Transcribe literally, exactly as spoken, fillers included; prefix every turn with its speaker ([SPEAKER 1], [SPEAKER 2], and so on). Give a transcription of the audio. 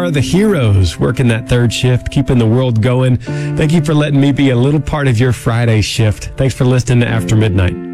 [SPEAKER 1] are the heroes working that third shift, keeping the world going. Thank you for letting me be a little part of your Friday shift. Thanks for listening to After Midnight.